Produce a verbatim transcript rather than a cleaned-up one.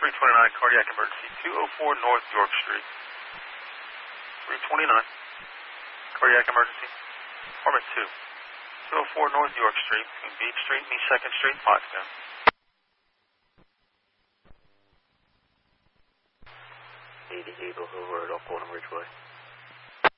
three twenty-nine, cardiac emergency, two oh four North York Street. three twenty-nine, cardiac emergency, Department two. two oh four North York Street, between Beach Street and East second Street, Pottstown. eighty Eagle over at Old Fordham Ridgeway.